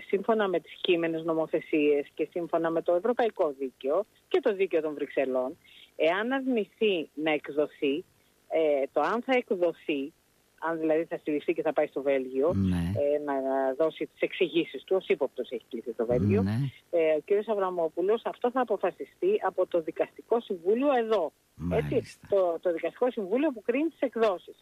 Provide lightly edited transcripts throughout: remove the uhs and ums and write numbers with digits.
σύμφωνα με τις κείμενες νομοθεσίες και σύμφωνα με το ευρωπαϊκό δίκαιο και το δίκαιο των Βρυξελών, εάν αρνηθεί να εκδοθεί, το αν θα εκδοθεί, αν δηλαδή θα συλληφθεί και θα πάει στο Βέλγιο, να δώσει τις εξηγήσεις του, ως ύποπτος έχει κλείσει στο Βέλγιο, ο κ. Αβραμόπουλος, αυτό θα αποφασιστεί από το Δικαστικό Συμβούλιο εδώ. Έτσι, το Δικαστικό Συμβούλιο που κρίνει τις εκδόσεις.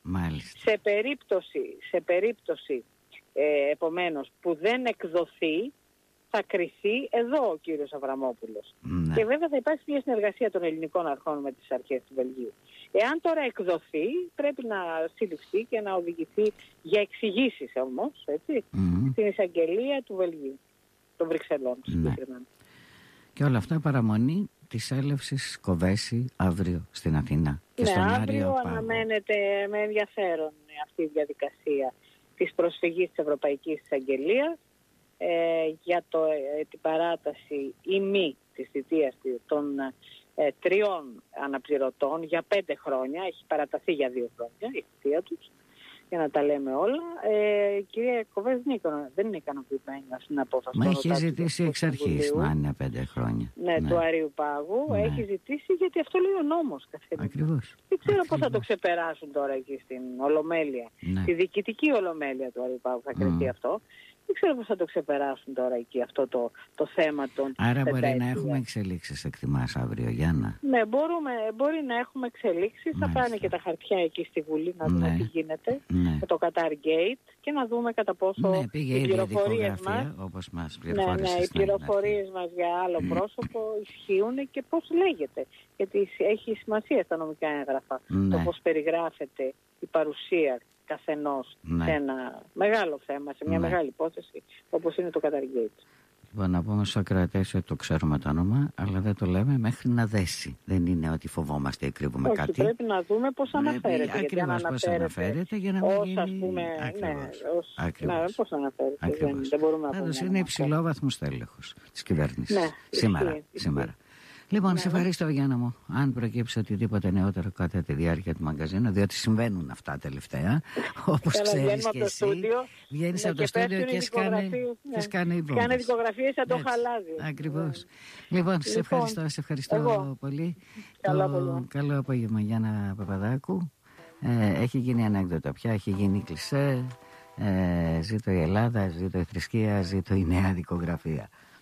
Σε περίπτωση επομένως που δεν εκδοθεί, θα κριθεί εδώ ο κύριος Αβραμόπουλος. Και βέβαια θα υπάρξει μια συνεργασία των ελληνικών αρχών με τις αρχές του Βελγίου. Εάν τώρα εκδοθεί, πρέπει να συλληφθεί και να οδηγηθεί για εξηγήσεις όμως, έτσι, στην εισαγγελία του Βελγίου, των Βρυξελών συγκεκριμένα. Και όλα αυτά παραμονή της έλευσης Κοβέση αύριο στην Αθήνα και στον Άριο Πάγο. Αναμένεται με ενδιαφέρον αυτή η διαδικασία της προσφυγής της Ευρωπαϊκής Εισαγγελίας για την παράταση ή μη της θητείας των 3 αναπληρωτών για 5 χρόνια. Έχει παραταθεί για 2 χρόνια η θητεία τους, για να τα λέμε όλα. Η κυρία Κοβέση δεν είναι ικανοποιημένη με την απόφαση. Μα έχει ζητήσει εξ αρχής να είναι 5 χρόνια. Ναι, του Αρείου Πάγου. Έχει ζητήσει γιατί αυτό λέει ο νόμος. Ακριβώς. Δεν ξέρω πώς θα το ξεπεράσουν τώρα εκεί στην Ολομέλεια. Τη διοικητική Ολομέλεια του Αρείου Πάγου θα κριθεί αυτό. Δεν ξέρω πώς θα το ξεπεράσουν τώρα εκεί αυτό το θέμα των. Άρα μπορεί να έχουμε εξελίξεις, εκτιμάς, αύριο, Γιάννα? Ναι, μπορεί να έχουμε εξελίξεις. Θα πάνε και τα χαρτιά εκεί στη Βουλή να δούμε τι γίνεται με το Qatar Gate και να δούμε κατά πόσο πήγε οι πληροφορίες μας, όπως μας πληροφόρησες, οι πληροφορίες μας για άλλο πρόσωπο ισχύουν και πώς λέγεται. Γιατί έχει σημασία στα νομικά έγγραφα το πώς περιγράφεται η παρουσία καθενός σε ένα μεγάλο θέμα, σε μια μεγάλη υπόθεση όπως είναι το Qatar Gate. Λοιπόν, να πούμε στους ακροατές ότι το ξέρουμε το όνομα, αλλά δεν το λέμε μέχρι να δέσει. Δεν είναι ότι φοβόμαστε ή κρύβουμε κάτι. Πρέπει να δούμε πώς αναφέρεται. Ακριβώς πώς αναφέρεται για να μην γίνει. Ας πούμε, πώς αναφέρεται. Δεν μπορούμε να πούμε. Είναι υψηλόβαθμος τέλεχος της κυβέρνησης σήμερα. Λοιπόν, σε ευχαριστώ, Γιάννα μου. Αν προκύψει οτιδήποτε νεότερο κατά τη διάρκεια του μαγκαζίνου, διότι συμβαίνουν αυτά τελευταία, όπως ξέρεις και εσύ, βγαίνεις από το στούντιο και σκάνε υπόμορφες. Κάνε δικογραφίες σαν το χαλάδι. Ακριβώς. Λοιπόν, σε ευχαριστώ πολύ. Καλό απόγευμα, Γιάννα Παπαδάκου. Έχει γίνει ανέκδοτα πια, έχει γίνει κλισέ. Ζήτω η Ελλάδα, ζήτω η θρησκεία, ζήτω η νέα δικογραφία.